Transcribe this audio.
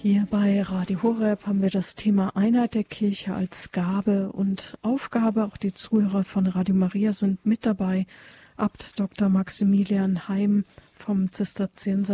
Hier bei Radio Horeb haben wir das Thema Einheit der Kirche als Gabe und Aufgabe. Auch die Zuhörer von Radio Maria sind mit dabei. Abt Dr. Maximilian Heim vom Zisterzienser